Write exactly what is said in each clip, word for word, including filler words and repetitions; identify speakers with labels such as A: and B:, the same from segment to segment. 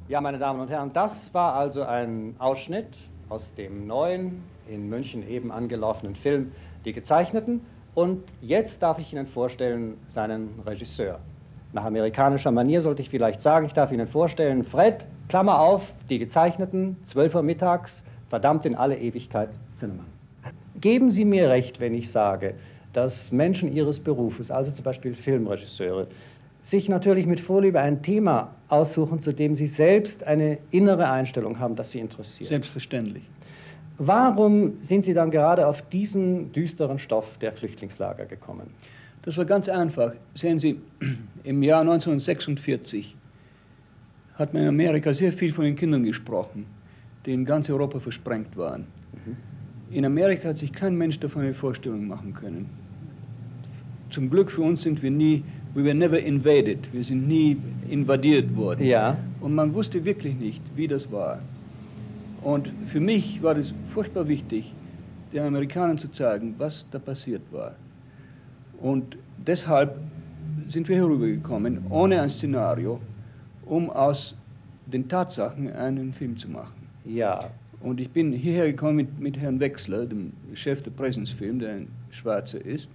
A: Ja, meine Damen und Herren, das war also ein Ausschnitt aus dem neuen, in München eben angelaufenen Film Die Gezeichneten. Und jetzt darf ich Ihnen vorstellen seinen Regisseur. Nach amerikanischer Manier sollte ich vielleicht sagen, ich darf Ihnen vorstellen, Fred, Klammer auf, Die Gezeichneten, zwölf Uhr mittags, verdammt in alle Ewigkeit, Zinnemann. Geben Sie mir recht, wenn ich sage, dass Menschen Ihres Berufes, also zum Beispiel Filmregisseure, sich natürlich mit Vorliebe ein Thema aussuchen, zu dem Sie selbst eine innere Einstellung haben, das Sie interessiert.
B: Selbstverständlich.
A: Warum sind Sie dann gerade auf diesen düsteren Stoff der Flüchtlingslager gekommen?
B: Das war ganz einfach. Sehen Sie, im Jahr neunzehnhundertsechsundvierzig hat man in Amerika sehr viel von den Kindern gesprochen, die in ganz Europa versprengt waren. Mhm. In Amerika hat sich kein Mensch davon eine Vorstellung machen können. Zum Glück für uns sind wir nie, we were never invaded, wir sind nie invadiert worden.
A: Ja.
B: Und man wusste wirklich nicht, wie das war. Und für mich war es furchtbar wichtig, den Amerikanern zu zeigen, was da passiert war. Und deshalb sind wir herübergekommen, ohne ein Szenario, um aus den Tatsachen einen Film zu machen.
A: Ja.
B: Und ich bin hierher gekommen mit, mit Herrn Wechsler, dem Chef der Präsenzfilm, der ein Schwarzer ist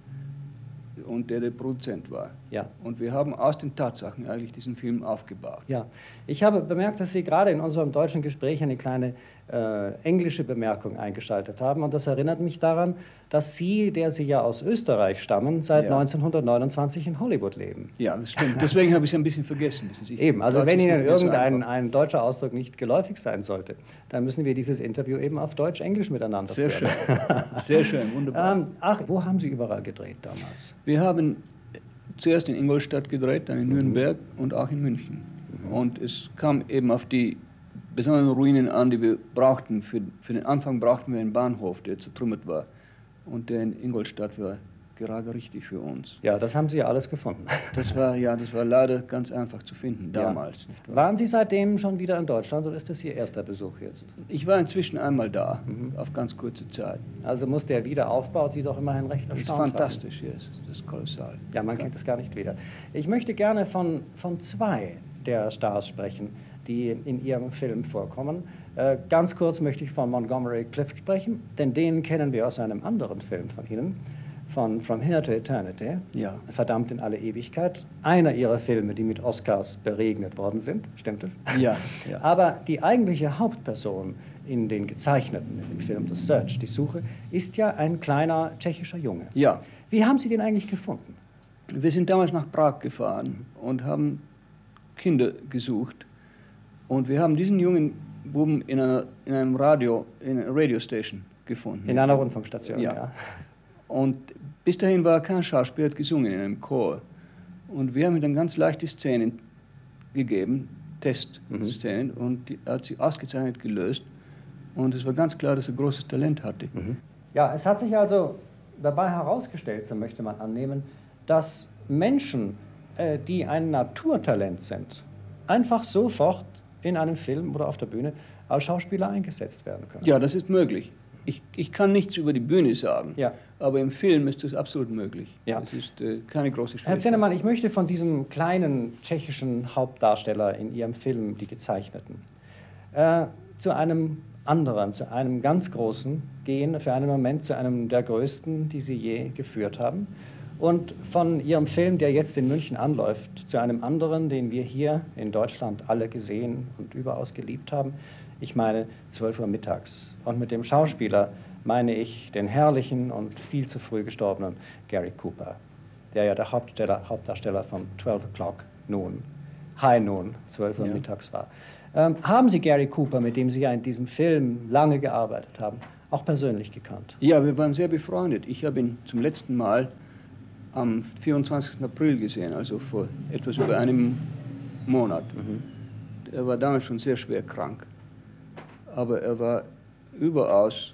B: und der der Produzent war.
A: Ja.
B: Und wir haben aus den Tatsachen eigentlich diesen Film aufgebaut.
A: Ja. Ich habe bemerkt, dass Sie gerade in unserem deutschen Gespräch eine kleine äh, englische Bemerkung eingeschaltet haben. Und das erinnert mich daran, dass Sie, der Sie ja aus Österreich stammen, seit
B: Ja.
A: neunzehnhundertneunundzwanzig in Hollywood leben.
B: Ja, das stimmt. Deswegen habe ich es ein bisschen vergessen. Wissen Sie.
A: Eben, also
B: Deutsch
A: wenn
B: ist
A: Ihnen
B: nicht mehr so
A: irgendein
B: einfach.
A: ein deutscher Ausdruck nicht geläufig sein sollte, dann müssen wir dieses Interview eben auf Deutsch-Englisch miteinander
B: Sehr
A: führen.
B: schön. Sehr schön, wunderbar.
A: ähm, ach, wo haben Sie überall gedreht damals?
B: Wir haben zuerst in Ingolstadt gedreht, dann in Nürnberg und auch in München. Und es kam eben auf die besonderen Ruinen an, die wir brauchten. Für, für den Anfang brauchten wir einen Bahnhof, der zertrümmert war. Und der in Ingolstadt war gerade richtig für uns.
A: Ja, das haben Sie ja alles gefunden.
B: Das war, ja, das war leider ganz einfach zu finden, damals.
A: Ja.
B: Nicht wahr?
A: Waren Sie seitdem schon wieder in Deutschland oder ist das Ihr erster Besuch jetzt?
B: Ich war inzwischen einmal da,
A: Mhm.
B: auf ganz kurze Zeit.
A: Also muss der Wiederaufbau Sie doch immerhin recht
B: Das ist
A: erstaunt haben.
B: fantastisch, yes. Das ist kolossal.
A: Ja, man kennt es gar nicht wieder. Ich möchte gerne von, von zwei der Stars sprechen, die in Ihrem Film vorkommen. Äh, ganz kurz möchte ich von Montgomery Clift sprechen, denn den kennen wir aus einem anderen Film von Ihnen, von From Here to Eternity,
B: Ja.
A: verdammt in alle Ewigkeit. Einer Ihrer Filme, die mit Oscars beregnet worden sind, stimmt es?
B: Ja, ja.
A: Aber die eigentliche Hauptperson in den Gezeichneten, in dem Film The Search, die Suche, ist ja ein kleiner tschechischer Junge.
B: Ja.
A: Wie haben Sie den eigentlich gefunden?
B: Wir sind damals nach Prag gefahren und haben Kinder gesucht. Und wir haben diesen jungen Buben in einer, in einem Radio, in einer Radiostation gefunden.
A: In einer Rundfunkstation, ja.
B: Ja. Und bis dahin war er kein Schauspieler, hat gesungen in einem Chor. Und wir haben ihm dann ganz leichte Szenen gegeben, Testszenen, mhm. und die, er hat sie ausgezeichnet gelöst. Und es war ganz klar, dass er großes Talent hatte.
A: Mhm. Ja, es hat sich also dabei herausgestellt, so möchte man annehmen, dass Menschen, äh, die ein Naturtalent sind, einfach sofort in einem Film oder auf der Bühne als Schauspieler eingesetzt werden können.
B: Ja, das ist möglich. Ich, ich kann nichts über die Bühne sagen,
A: Ja.
B: aber im Film ist das absolut möglich.
A: Ja.
B: Das ist äh, keine große Schwierigkeit.
A: Herr Zinnemann, ich möchte von diesem kleinen tschechischen Hauptdarsteller in Ihrem Film Die Gezeichneten äh, zu einem anderen, zu einem ganz großen gehen, für einen Moment zu einem der größten, die Sie je geführt haben. Und von Ihrem Film, der jetzt in München anläuft, zu einem anderen, den wir hier in Deutschland alle gesehen und überaus geliebt haben. Ich meine zwölf Uhr mittags. Und mit dem Schauspieler meine ich den herrlichen und viel zu früh gestorbenen Gary Cooper, der ja der Hauptdarsteller, Hauptdarsteller von zwölf O'Clock Noon, High Noon, zwölf Uhr
B: Ja.
A: mittags war. Ähm, haben Sie Gary Cooper, mit dem Sie ja in diesem Film lange gearbeitet haben, auch persönlich gekannt?
B: Ja, wir waren sehr befreundet. Ich habe ihn zum letzten Mal am vierundzwanzigsten April gesehen, also vor etwas über einem Monat.
A: Mhm.
B: Er war damals schon sehr schwer krank, aber er war überaus,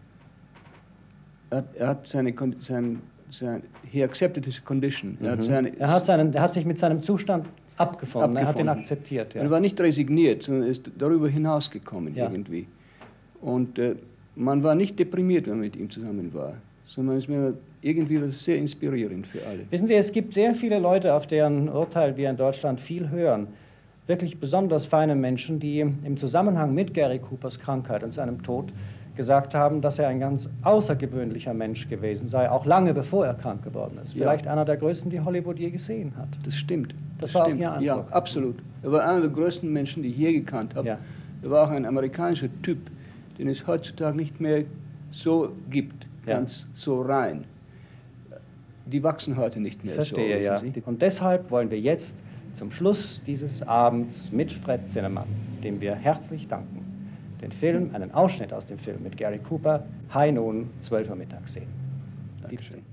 B: er hat, er hat seine, sein, sein, he accepted his condition. Er,
A: Mhm.
B: hat seine,
A: er, hat seinen, er hat sich mit seinem Zustand abgefunden, er hat ihn
B: Abgefunden.
A: akzeptiert. Ja.
B: Er war nicht resigniert, sondern ist darüber hinausgekommen
A: Ja.
B: irgendwie. Und äh, man war nicht deprimiert, wenn man mit ihm zusammen war, sondern es war irgendwie was sehr inspirierend für alle.
A: Wissen Sie, es gibt sehr viele Leute, auf deren Urteil wir in Deutschland viel hören, wirklich besonders feine Menschen, die im Zusammenhang mit Gary Coopers Krankheit und seinem Tod gesagt haben, dass er ein ganz außergewöhnlicher Mensch gewesen sei, auch lange bevor er krank geworden ist. Vielleicht ja. einer der größten, die Hollywood je gesehen hat.
B: Das stimmt.
A: Das, das
B: war
A: stimmt. auch Ihr Eindruck.
B: Ja, absolut. Er war einer der größten Menschen, die ich je gekannt habe. Ja. Er war auch ein amerikanischer Typ, den es heutzutage nicht mehr so gibt, ganz ja. so rein. Die wachsen heute nicht mehr
A: Verstehe,
B: so.
A: Verstehe, ja. Und deshalb wollen wir jetzt zum Schluss dieses Abends mit Fred Zinnemann, dem wir herzlich danken, den Film, einen Ausschnitt aus dem Film mit Gary Cooper, High Noon, zwölf Uhr mittags sehen.
B: Dankeschön.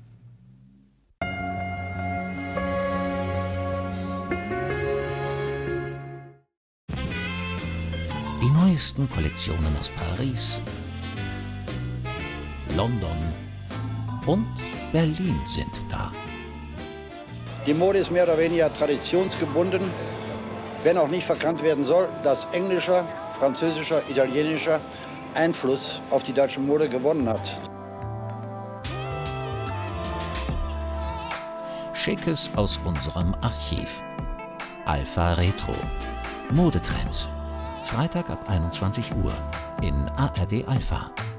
C: Die neuesten Kollektionen aus Paris, London und Berlin sind da.
D: Die Mode ist mehr oder weniger traditionsgebunden, wenn auch nicht verkannt werden soll, dass englischer, französischer, italienischer Einfluss auf die deutsche Mode gewonnen hat.
C: Schickes aus unserem Archiv. Alpha Retro. Modetrends. Freitag ab einundzwanzig Uhr in A R D Alpha.